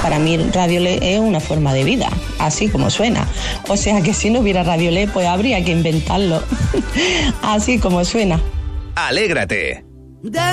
Para mí Radiolé es una forma de vida, así como suena. O sea que si no hubiera Radiolé, pues habría que inventarlo. Así como suena. Alégrate.